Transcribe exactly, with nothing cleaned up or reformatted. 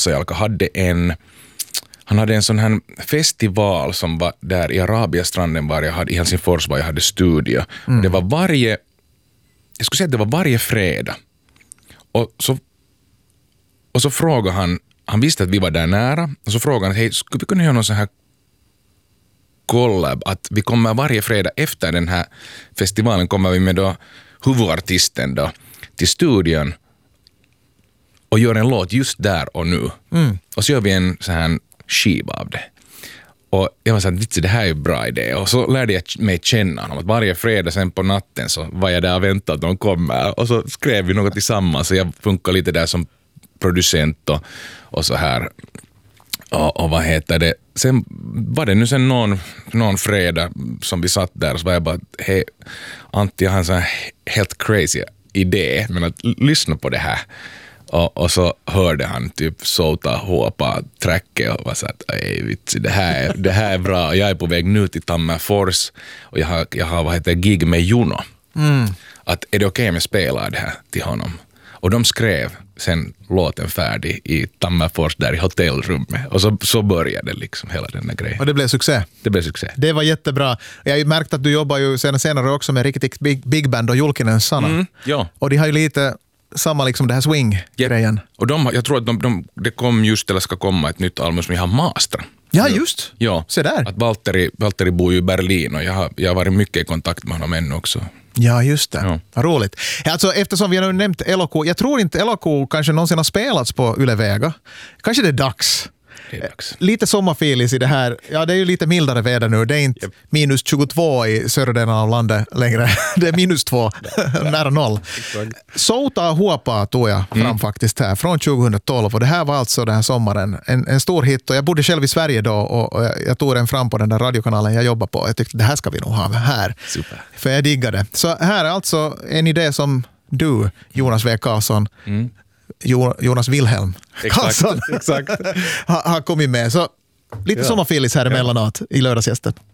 Passajalka hade en han hade en sån här festival som var där i Arabiastranden var jag hade, i Helsingfors var jag hade studio. Mm. Det var varje jag skulle säga att det var varje fredag. Och så och så frågade han han visste att vi var där nära och så frågade han hej, skulle vi kunna göra någon sån här collab att vi kommer varje fredag efter den här festivalen kommer vi med då huvudartisten då till studion och gör en låt just där och nu. Mm. Och så gör vi en sån här skiva av det. Och jag var så att det här är en bra idé. Och så lärde jag mig känna honom att varje fredag sen på natten så var jag där och väntade att de kommer. Och så skrev vi något tillsammans och jag funkar lite där som producent och, och så här. Och, och vad heter det? Sen var det nu sen någon, någon fredag som vi satt där och så var jag bara, hej Antti, jag har en sån här helt crazy idé men att lyssna på det här. Och, och så hörde han typ såta håpa träcke och var så att ej vitsi, det här, är, det här är bra. Jag är på väg nu till Tammerfors och jag har, jag har vad heter gig med Juno. Mm. Att är det okej om jag spelar det här till honom? Och de skrev sen låten färdig i Tammerfors där i hotellrummet. Och så, så började liksom hela den här grejen. Och det blev succé? Det blev succé. Det var jättebra. Jag har ju märkt att du jobbar ju senare, senare också med riktigt big, big band och Julkinens Sanna. Mm, ja. Och de har ju lite samma liksom det här swing-grejen. Yep. Och de, jag tror att de, de, det kom just eller ska komma ett nytt album som jag har mastrat. Ja, just. Ja. Se där. Att Valtteri, Valtteri bor ju i Berlin och jag har, jag har varit mycket i kontakt med honom ännu också. Ja, just det. Ja. Vad roligt. Alltså, eftersom vi har nu nämnt L O K, jag tror inte L O K kanske någonsin har spelats på Yle Vega. Kanske det är dags. Det är dags. Lite sommarfilis i det här. Ja, det är ju lite mildare väder nu. Det är inte yep. minus tjugotvå i södra delen av landet längre. Det är minus två, nära noll. Souta Huopa tog jag fram mm. faktiskt här från tjugohundratolv och det här var alltså den här sommaren en, en stor hit och jag bodde själv i Sverige då och, och jag, jag tog den fram på den där radiokanalen jag jobbar på. Jag tyckte det här ska vi nog ha här. Super. För jag diggade. Så här är alltså en idé som du, Jonas W. Karlsson, mm. Jonas Wilhelm Karlsson exakt, exakt. har, har kommit med. Så lite ja. sommarfilis här emellanåt i lördagsgästen.